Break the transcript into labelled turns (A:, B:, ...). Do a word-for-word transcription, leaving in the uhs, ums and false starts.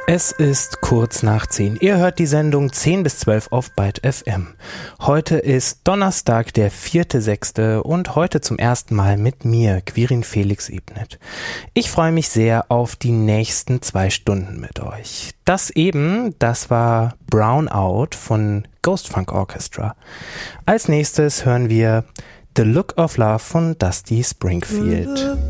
A: Es ist kurz nach zehn. Ihr hört die Sendung zehn bis zwölf auf Byte F M. Heute ist Donnerstag, der vierte sechste und heute zum ersten Mal mit mir, Quirin Felix Ebnet. Ich freue mich sehr auf die nächsten zwei Stunden mit euch. Das eben, das war Brown Out von Ghost Funk Orchestra. Als nächstes hören wir The Look of Love von Dusty Springfield.